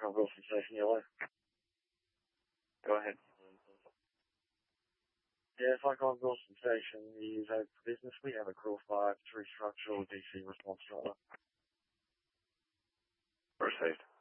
on Wilson Station Yellow. Go ahead. Yeah, Flight on Wilson Station is open for business. We have a call 5 to restructure DC response driver. Received.